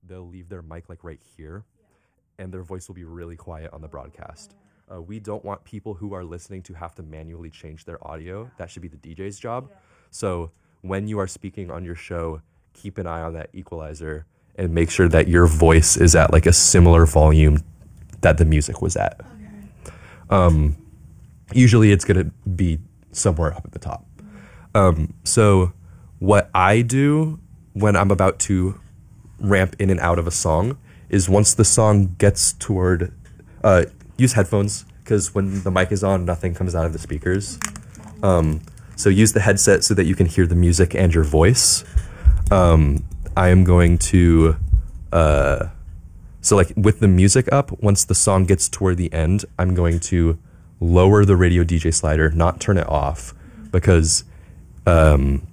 they'll leave their mic like right here, and their voice will be really quiet on the broadcast. We don't want people who are listening to have to manually change their audio. That should be the DJ's job. So when you are speaking on your show, keep an eye on that equalizer and make sure that your voice is at like a similar volume that the music was at. Usually it's going to be somewhere up at the top. So what I do when I'm about to ramp in and out of a song is once the song gets toward, use headphones, because when the mic is on, nothing comes out of the speakers. So use the headset so that you can hear the music and your voice. I am going to, so like with the music up, once the song gets toward the end, I'm going to lower the radio DJ slider, not turn it off, because